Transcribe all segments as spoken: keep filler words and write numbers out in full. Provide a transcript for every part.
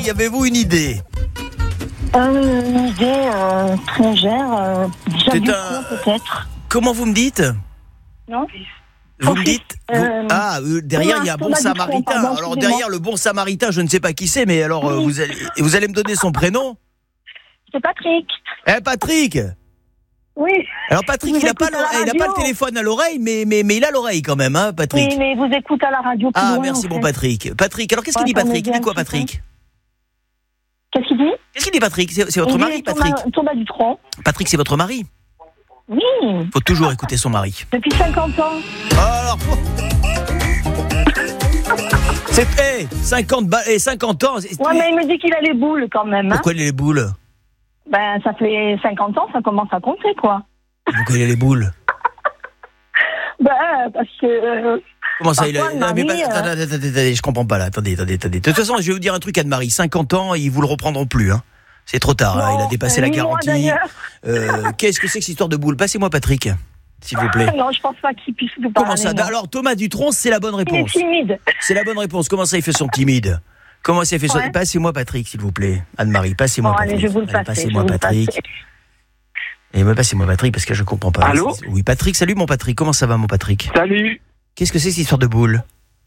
Anne-Marie, avez-vous une idée? Euh, une idée euh, étrangère, euh, C'est Jacques un- Dutronc, peut-être. Comment vous me dites? Non. Vous Son me fils, dites vous- euh, Ah, euh, derrière, il y a un bon Thomas Dutronc, samaritain. pardon, Alors, excusez-moi. derrière le bon samaritain, je ne sais pas qui c'est, mais alors, euh, Oui. vous, allez, vous allez me donner son prénom? C'est Patrick. Eh, Patrick! Oui. Alors, Patrick, Je il vous n'a pas, écoute à la l'oreille- il a pas le radio. téléphone à l'oreille, mais, mais, mais il a l'oreille quand même, hein, Patrick? Oui, mais vous écoute à la radio plus Ah, loin, merci, en bon fait. Patrick. Patrick, alors qu'est-ce qu'il Ouais, dit, ça me Patrick? Il vient dit quoi, un petit peu. Patrick? Qu'est-ce qu'il dit? Qu'est-ce qu'il dit, Patrick? C'est c'est votre Il dit mari, Thomas- Patrick? Thomas Dutronc. Patrick, c'est votre mari? Oui. Faut toujours écouter son mari. Depuis cinquante ans. Alors, c'est hey, cinquante, ba- hey, cinquante ans. c'est- Ouais, mais il me dit qu'il a les boules quand même. Hein. Pourquoi il a les boules? Ben, ça fait cinquante ans, ça commence à compter, quoi. Pourquoi il a les boules? Ben, parce que... euh, Comment ça, il a... Parfois, Non, mais Marie, pas- euh, attendez, attendez, attendez, je comprends pas là. Attendez, attendez, attendez. De toute façon, je vais vous dire un truc, Anne-Marie. cinquante ans, ils vous le reprendront plus. Hein. C'est trop tard. Là. non, Il a dépassé la ni moi, garantie. d'ailleurs. Euh, Qu'est-ce que c'est que cette histoire de boules? Passez-moi Patrick, s'il vous plaît. Non, je pense pas qu'il puisse vous parler. Comment ça? non. Alors, Thomas Dutronc, c'est la bonne Il est réponse. timide. C'est la bonne réponse. Comment ça, il fait son timide? Comment ça, il fait son... Ouais. Passez-moi Patrick, s'il vous plaît. Anne-Marie, passez-moi Bon, Patrick. allez, je vais vous le Allez, passer. Passez-moi je vais vous le Patrick. passer. Et moi, passez-moi Patrick, parce que je comprends pas. Allô? Oui, Patrick, salut mon Patrick. Comment ça va, mon Patrick? Salut. Qu'est-ce que c'est cette histoire de boules?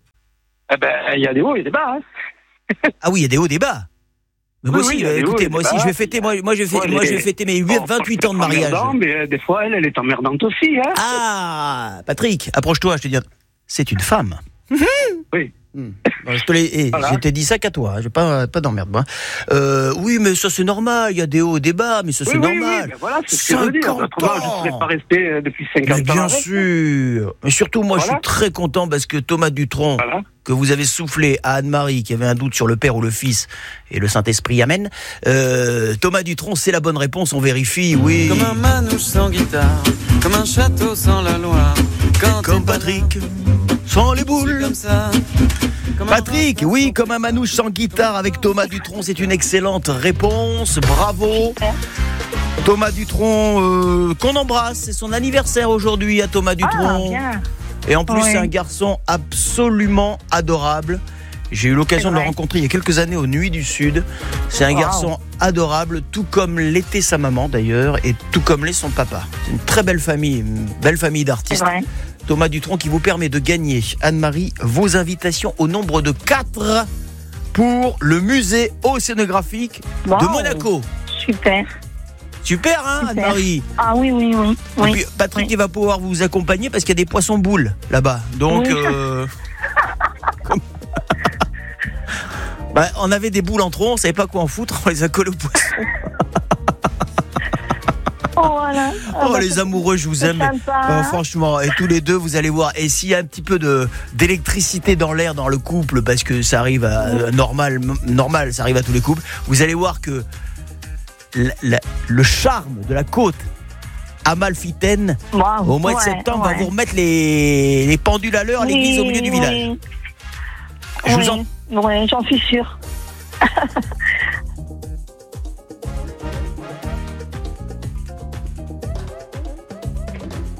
Eh ben, il y a des hauts et des bas. Hein. Ah oui, il y a des hauts, des bas. Mais moi Oui, aussi, oui, il y a euh, des écoutez, hauts et moi des aussi, bas. je vais fêter, moi, moi, je vais, fêter- Ouais, moi, les- je vais fêter mes Oh, vingt-huit ans de mariage. emmerdant, mais euh, des fois, elle, elle est emmerdante aussi. Hein. Ah, Patrick, approche-toi, je te dis, c'est une femme. Oui. Hmm. Bon, je te l'ai, eh, Voilà. je t'ai dit ça qu'à toi, hein, j'ai pas, pas d'emmerde, moi. Euh, oui, mais ça c'est normal, il y a des hauts, des bas, mais ça c'est Oui, oui, normal. oui, mais voilà, c'est ce que je veux dire. cinquante Autrement, je ne ans. serais pas resté euh, depuis cinquante Mais ans. bien avec. sûr. Mais surtout, moi, je Voilà. suis très content parce que Thomas Dutronc, Voilà. que vous avez soufflé à Anne-Marie, qui avait un doute sur le Père ou le Fils, et le Saint-Esprit, amen. Euh, Thomas Dutronc, c'est la bonne réponse, on vérifie, oui. Comme un manouche sans guitare, comme un château sans la Loire. Quand Comme t'es Patrick, sans les pas là, boules. comme ça. Comme un Patrick, oui, comme un manouche sans guitare avec Thomas Dutronc, c'est une excellente réponse, bravo. Thomas Dutronc, euh, qu'on embrasse, c'est son anniversaire aujourd'hui à Thomas Ah, Dutronc. bien. Et en plus, Ouais. c'est un garçon absolument adorable. J'ai eu l'occasion C'est de le vrai. rencontrer il y a quelques années aux Nuits du Sud. C'est un Wow. garçon adorable, tout comme l'était sa maman d'ailleurs, et tout comme l'est son papa. C'est une très belle famille, une belle famille C'est d'artistes. vrai. Thomas Dutronc qui vous permet de gagner, Anne-Marie, vos invitations au nombre de quatre pour le musée océanographique de Wow. Monaco. Super. Super, hein, Super. Anne-Marie? Ah oui, oui, oui. Et oui. puis Patrick Oui. il va pouvoir vous accompagner parce qu'il y a des poissons boules là-bas. Donc, Oui. euh, comme- bah, on avait des boules en trop, on savait pas quoi en foutre, on les a collés aux poissons. Oh, voilà. Ah, Oh bah, les c'est- amoureux, je vous c'est aime. sympa. Euh, franchement, et tous les deux, vous allez voir. Et s'il y a un petit peu de d'électricité dans l'air dans le couple, parce que ça arrive à euh, normal, m- normal, ça arrive à tous les couples, vous allez voir que la- la- le charme de la côte amalfitaine Wow. au mois de Ouais, septembre va ouais. vous remettre les, les pendules à l'heure à l'église au milieu du Oui, village. oui. Je vous Oui, en- ouais, j'en suis sûre.